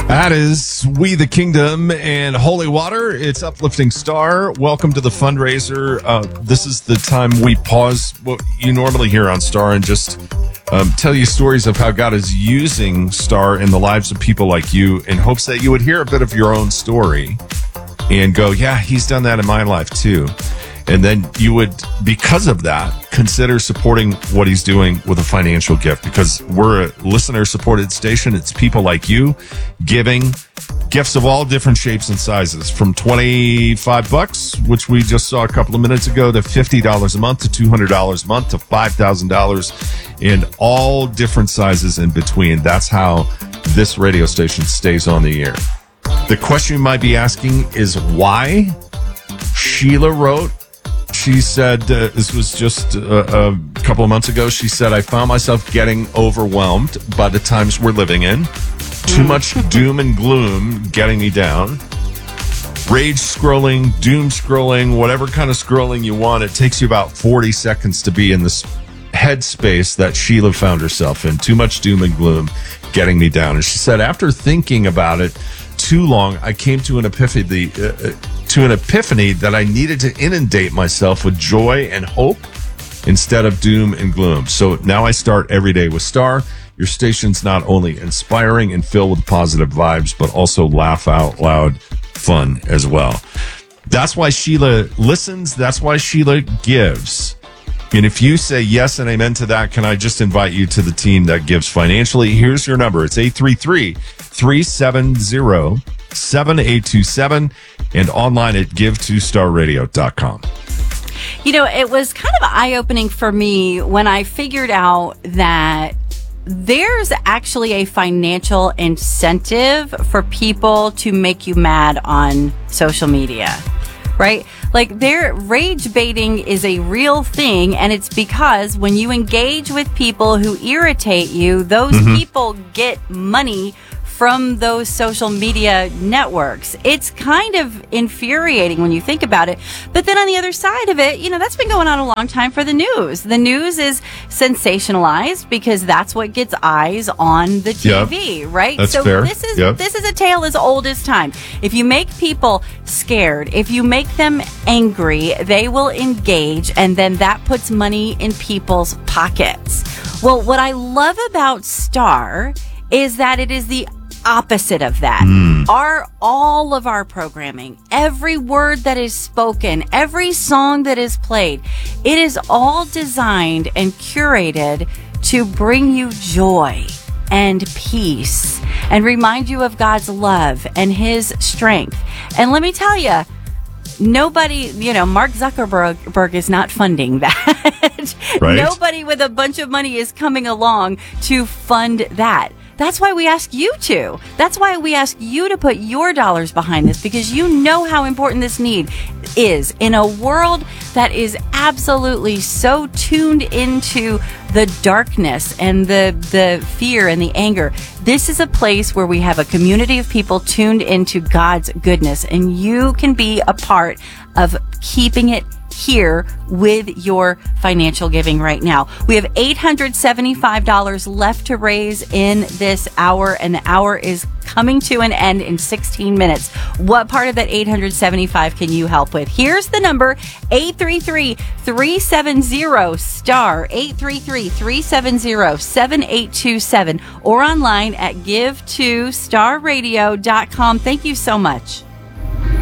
That is We the Kingdom and Holy Water. It's Uplifting Star. Welcome to the fundraiser. This is the time we pause what you normally hear on Star and just tell you stories of how God is using Star in the lives of people like you in hopes that you would hear a bit of your own story and go, yeah, he's done that in my life too. And then you would, because of that, consider supporting what he's doing with a financial gift, because we're a listener-supported station. It's people like you giving gifts of all different shapes and sizes, from $25, which we just saw a couple of minutes ago, to $50 a month, to $200 a month, to $5,000, and all different sizes in between. That's how this radio station stays on the air. The question you might be asking is why? Sheila wrote, she said, this was just a couple of months ago, she said, I found myself getting overwhelmed by the times we're living in. Too much doom and gloom getting me down. Rage scrolling, doom scrolling, whatever kind of scrolling you want. It takes you about 40 seconds to be in this headspace that Sheila found herself in. Too much doom and gloom getting me down. And she said, after thinking about it too long, I came to an epiphany that I needed to inundate myself with joy and hope instead of doom and gloom. So now I start every day with Star. Your station's not only inspiring and filled with positive vibes, but also laugh out loud fun as well. That's why Sheila listens. That's why Sheila gives. And if you say yes and amen to that, can I just invite you to the team that gives financially? Here's your number. It's 833-370-7827 and online at give2starradio.com. You know, it was kind of eye-opening for me when I figured out that there's actually a financial incentive for people to make you mad on social media, right? Like, their rage baiting is a real thing, and it's because when you engage with people who irritate you, those people get money from those social media networks. It's kind of infuriating when you think about it. But then on the other side of it, you know, that's been going on a long time for the news. The news is sensationalized because that's what gets eyes on the TV, right? That's so fair. This is a tale as old as time. If you make people scared, if you make them angry, they will engage, and then that puts money in people's pockets. Well, what I love about Star is that it is the opposite of that. All of our programming, every word that is spoken, every song that is played, it is all designed and curated to bring you joy and peace and remind you of God's love and his strength. And let me tell you, nobody, Mark Zuckerberg is not funding that. Right. Nobody with a bunch of money is coming along to fund that. That's why we ask you to. That's why we ask you to put your dollars behind this, because you know how important this need is in a world that is absolutely so tuned into the darkness and the fear and the anger. This is a place where we have a community of people tuned into God's goodness, and you can be a part of keeping it here with your financial giving right now. We have $875 left to raise in this hour, and the hour is coming to an end in 16 minutes. What part of that 875 can you help with? Here's the number, 833-370-STAR, 833-370-7827, or online at give2starradio.com. Thank you so much.